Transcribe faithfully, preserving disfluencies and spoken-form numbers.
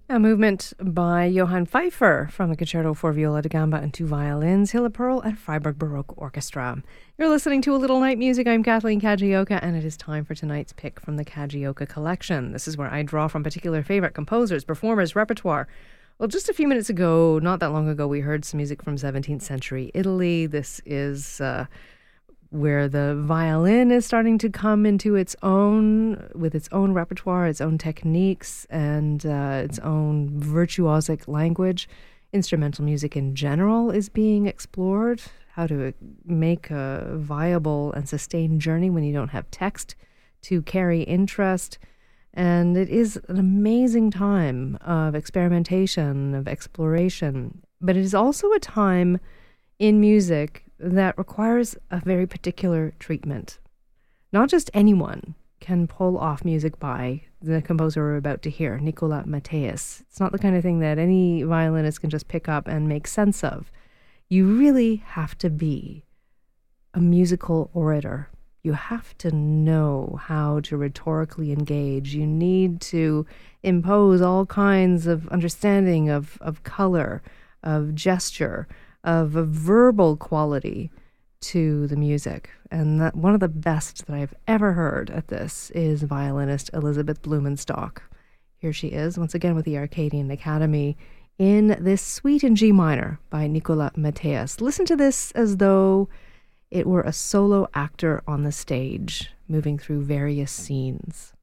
A movement by Johann Pfeiffer from the Concerto for Viola da Gamba and Two Violins, Hilla Pearl at Freiburg Baroque Orchestra. You're listening to A Little Night Music. I'm Kathleen Kajioka, and it is time for tonight's pick from the Kajioka collection. This is where I draw from particular favorite composers, performers, repertoire. Well, just a few minutes ago, not that long ago, we heard some music from seventeenth century Italy. This is uh, where the violin is starting to come into its own, with its own repertoire, its own techniques, and uh, its own virtuosic language. Instrumental music in general is being explored, how to make a viable and sustained journey when you don't have text to carry interest. And it is an amazing time of experimentation, of exploration, but it is also a time in music that requires a very particular treatment. Not just anyone can pull off music by the composer we're about to hear, Nicolas Matthias. It's not the kind of thing that any violinist can just pick up and make sense of. You really have to be a musical orator. You have to know how to rhetorically engage. You need to impose all kinds of understanding of, of color, of gesture, of a verbal quality to the music. And that one of the best that I've ever heard at this is violinist Elisabeth Blumenstock. Here she is, once again with the Arcadian Academy, in this suite in G minor by Nicolas Matthias. Listen to this as though it were a solo actor on the stage, moving through various scenes.